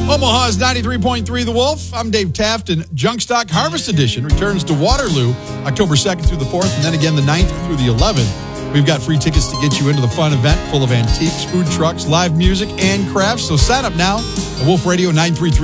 Omaha's 93.3 The Wolf. I'm Dave Taft, and Junkstock Harvest Edition returns to Waterloo October 2nd through the 4th, and then again the 9th through the 11th. We've got free tickets to get you into the fun event full of antiques, food trucks, live music, and crafts. So sign up now at Wolf Radio 933.